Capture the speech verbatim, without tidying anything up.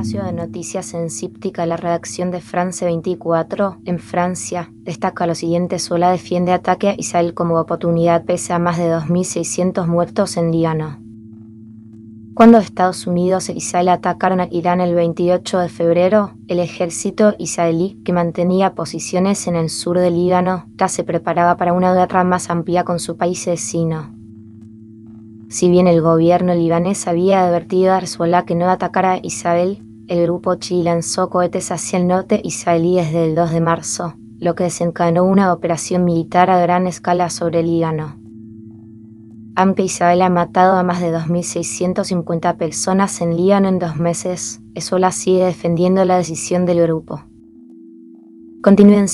espacio de noticias en Cíptica, la redacción de France veinticuatro, en Francia, destaca lo siguiente: Hezbolá defiende ataque a Israel como oportunidad pese a más de dos mil seiscientos muertos en Líbano. Cuando Estados Unidos e Israel atacaron a Irán el veintiocho de febrero, el ejército israelí, que mantenía posiciones en el sur del Líbano, ya se preparaba para una guerra más amplia con su país vecino. Si bien el gobierno libanés había advertido a Hezbolá que no atacara a Israel, el grupo chií lanzó cohetes hacia el norte israelí desde el dos de marzo, lo que desencadenó una operación militar a gran escala sobre el Líbano. Aunque Israel ha matado a más de dos mil seiscientas cincuenta personas en Líbano en dos meses, Hezbolá sigue defendiendo la decisión del grupo. Continúen